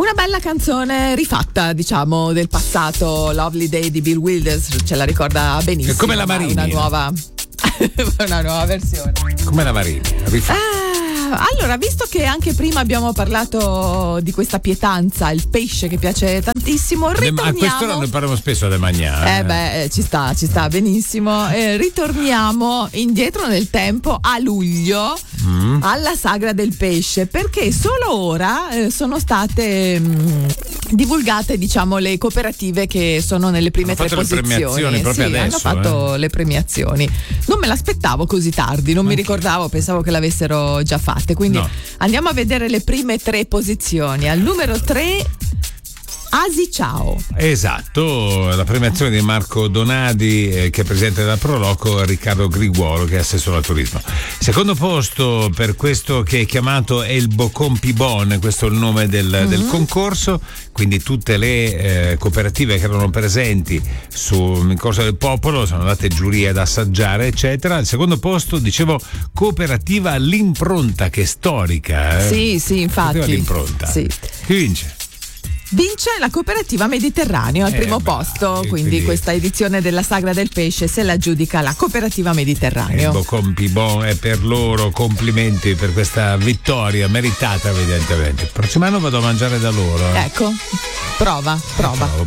Una bella canzone rifatta, diciamo, del passato, Lovely Day di Bill Withers, ce la ricorda benissimo. È come la Marini. Una nuova versione. Come la Marini, rifatta. Allora, visto che anche prima abbiamo parlato di questa pietanza, il pesce che piace tantissimo, ritorniamo. A quest'ora ne parliamo spesso de Magnà. Ci sta benissimo. Ritorniamo indietro nel tempo a luglio alla sagra del pesce, perché solo ora sono state divulgate, diciamo, le cooperative che sono nelle prime tre posizioni. Le premiazioni proprio adesso. Hanno fatto le premiazioni. Non me l'aspettavo così tardi, non mi ricordavo, pensavo che l'avessero già fatte. Quindi andiamo a vedere le prime tre posizioni. Al numero 3 Asi Ciao. Esatto, la premiazione di Marco Donadi che è presidente della Proloco, Riccardo Griguolo che è assessore al turismo. Secondo posto per questo che è chiamato El Bocon Pibon, questo è il nome del concorso, quindi tutte le cooperative che erano presenti sul Corso del Popolo sono andate giurie ad assaggiare eccetera. Al secondo posto dicevo cooperativa L'Impronta, che è storica. Sì, infatti. L'Impronta. Sì. Chi vince? Vince la cooperativa Mediterraneo al primo posto, quindi questa edizione della Sagra del Pesce se la giudica la cooperativa Mediterraneo. Il Bocon Pibon è per loro, complimenti per questa vittoria meritata evidentemente. Il prossimo anno vado a mangiare da loro. Ecco, prova.